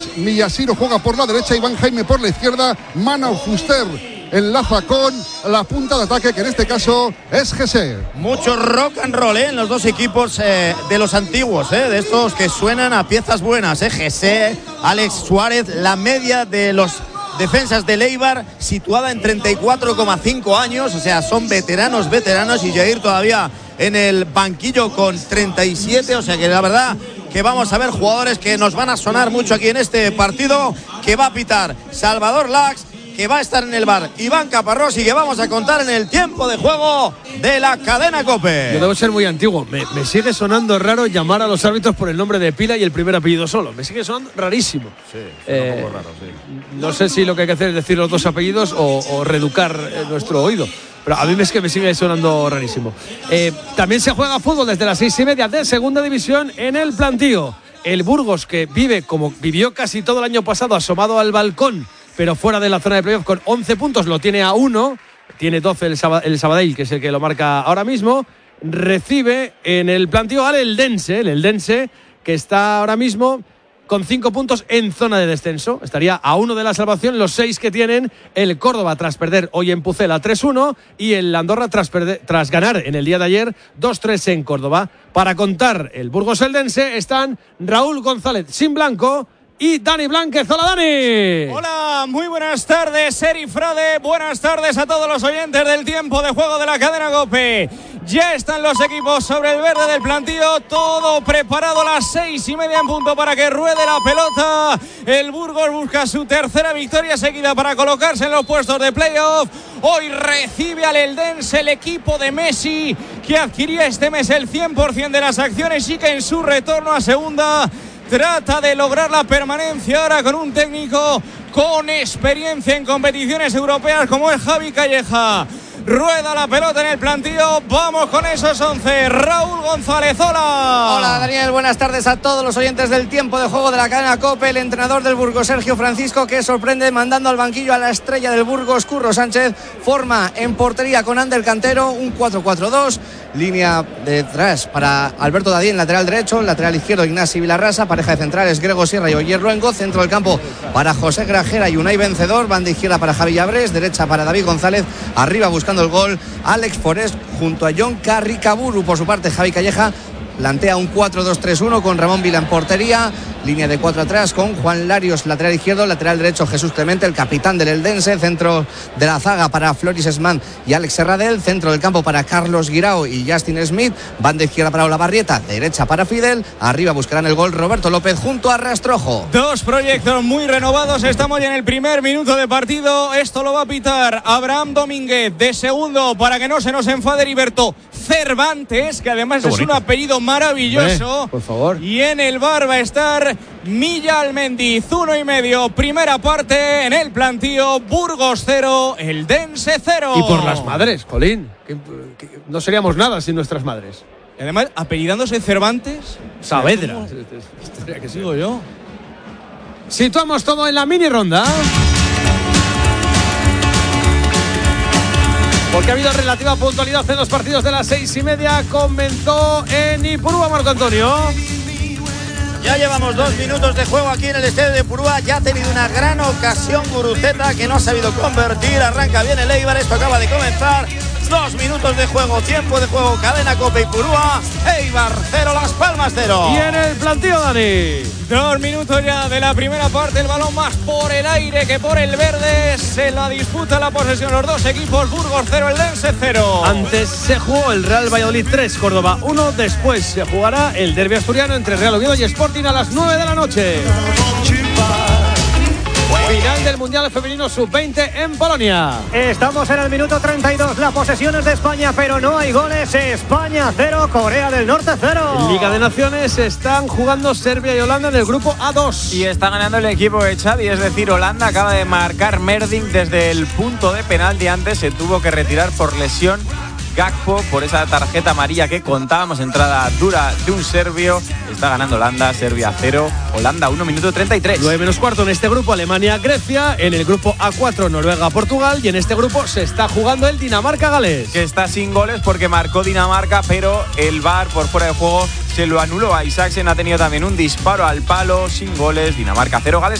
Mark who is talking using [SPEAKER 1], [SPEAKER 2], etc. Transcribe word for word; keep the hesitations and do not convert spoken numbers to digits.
[SPEAKER 1] Miyashiro juega por la derecha, Iván Jaime por la izquierda, Mana Fuster enlaza con la punta de ataque, que en este caso es G S.
[SPEAKER 2] Mucho rock and roll ¿eh? en los dos equipos eh, de los antiguos, ¿eh? de estos que suenan a piezas buenas. ¿eh? G S, Alex Suárez, la media de los defensas del Eibar situada en treinta y cuatro coma cinco años, o sea, son veteranos, veteranos, y Jair todavía en el banquillo con treinta y siete, o sea que la verdad que vamos a ver jugadores que nos van a sonar mucho aquí en este partido, que va a pitar Salvador Lax, que va a estar en el bar Iván Caparrós, y que vamos a contar en el tiempo de juego de la cadena COPE.
[SPEAKER 3] Yo debo ser muy antiguo, me, me sigue sonando raro llamar a los árbitros por el nombre de pila y el primer apellido solo, me sigue sonando rarísimo.
[SPEAKER 2] Sí,
[SPEAKER 3] eh,
[SPEAKER 2] un poco raro, sí.
[SPEAKER 3] No sé si lo que hay que hacer es decir los dos apellidos o, o reeducar eh, nuestro oído, pero a mí es que me sigue sonando rarísimo. Eh, también se juega fútbol desde las seis y media de segunda división en el Plantío. El Burgos, que vive como vivió casi todo el año pasado, asomado al balcón, pero fuera de la zona de playoff, con once puntos, lo tiene a uno, tiene doce el, Sab- el Sabadell, que es el que lo marca ahora mismo, recibe en el Plantío al Eldense, el Eldense, que está ahora mismo con cinco puntos en zona de descenso, estaría a uno de la salvación, los seis que tienen el Córdoba tras perder hoy en Pucela tres uno y el Andorra tras, perder, tras ganar en el día de ayer dos tres en Córdoba. Para contar el Burgos Eldense están Raúl González sin blanco y Dani Blánquez. Hola, Dani.
[SPEAKER 4] Hola, muy buenas tardes, Eri Frade. Buenas tardes a todos los oyentes del tiempo de juego de la cadena COPE. Ya están los equipos sobre el verde del Plantío, todo preparado a las seis y media en punto para que ruede la pelota. El Burgos busca su tercera victoria seguida para colocarse en los puestos de playoff. Hoy recibe al Eldense, el equipo de Messi, que adquiría este mes el cien por ciento de las acciones y que en su retorno a segunda trata de lograr la permanencia ahora con un técnico con experiencia en competiciones europeas como es Javi Calleja. Rueda la pelota en el Plantío, vamos con esos once. Raúl González, hola.
[SPEAKER 5] Hola, Daniel, buenas tardes a todos los oyentes del tiempo de juego de la cadena COPE. El entrenador del Burgos, Sergio Francisco, que sorprende mandando al banquillo a la estrella del Burgos, Curro Sánchez. Forma en portería con Ander Cantero, un cuatro cuatro dos. Línea detrás para Alberto Dadín, lateral derecho, lateral izquierdo Ignasi Vilarrasa, pareja de centrales Grego Sierra y Oyer Luengo, centro del campo para José Grajera y Unai Vencedor, banda izquierda para Javi Llabrés, derecha para David González, arriba buscando el gol Alex Forest junto a John Carricaburu. Por su parte, Javi Calleja plantea un cuatro dos tres uno con Ramón Vila en portería, línea de cuatro atrás con Juan Larios, lateral izquierdo, lateral derecho Jesús Clemente, el capitán del Eldense, centro de la zaga para Floris Esman y Alex Serradell, centro del campo para Carlos Guirao y Justin Smith, banda izquierda para Olavarrieta, derecha para Fidel, arriba buscarán el gol Roberto López junto a Rastrojo.
[SPEAKER 4] Dos proyectos muy renovados, estamos ya en el primer minuto de partido, esto lo va a pitar Abraham Domínguez, de segundo para que no se nos enfade Heriberto Cervantes, que además es un apellido maravilloso.
[SPEAKER 3] Por favor.
[SPEAKER 4] Y en el bar va a estar Milla Almendiz, uno y medio, primera parte en el Plantío. Burgos cero, Eldense cero.
[SPEAKER 3] Y por las madres, Colín, que, que no seríamos nada sin nuestras madres.
[SPEAKER 4] Y además, apellidándose Cervantes,
[SPEAKER 3] Saavedra.
[SPEAKER 4] ¿Qué sigo yo?
[SPEAKER 3] Situamos todo en la mini ronda, porque ha habido relativa puntualidad en los partidos de las seis y media. Comenzó en Ipurúa, Marco Antonio.
[SPEAKER 2] Ya llevamos dos minutos de juego aquí en el estadio de Ipurúa. Ya ha tenido una gran ocasión Guruceta, que no ha sabido convertir. Arranca bien el Eibar, esto acaba de comenzar. Dos minutos de juego, tiempo de juego, cadena COPE Ipurúa. Eibar cero, Las Palmas cero.
[SPEAKER 3] Y en el Plantío, Dani.
[SPEAKER 4] Dos minutos ya de la primera parte, el balón más por el aire que por el verde. Se la disputa la posesión los dos equipos. Burgos cero, Eldense cero.
[SPEAKER 3] Antes se jugó el Real Valladolid tres, Córdoba uno. Después se jugará el derbi asturiano entre Real Oviedo y Sporting a las nueve de la noche. Final del Mundial Femenino sub veinte en Polonia.
[SPEAKER 6] Estamos en el minuto treinta y dos. La posesión es de España, pero no hay goles. España cero, Corea del Norte cero.
[SPEAKER 3] En Liga de Naciones están jugando Serbia y Holanda en el grupo A dos.
[SPEAKER 7] Y está ganando el equipo de Xavi, es decir, Holanda acaba de marcar Merding desde el punto de penalti. Antes se tuvo que retirar por lesión Gakpo por esa tarjeta amarilla que contábamos, entrada dura de un serbio. Está ganando Holanda, Serbia cero, Holanda uno, minuto treinta y tres.
[SPEAKER 3] nueve menos cuarto en este grupo, Alemania-Grecia. En el grupo A cuatro, Noruega-Portugal. Y en este grupo se está jugando el Dinamarca-Gales,
[SPEAKER 7] que está sin goles porque marcó Dinamarca, pero el V A R por fuera de juego se lo anuló a Isaacsen. Ha tenido también un disparo al palo, sin goles. Dinamarca cero, Gales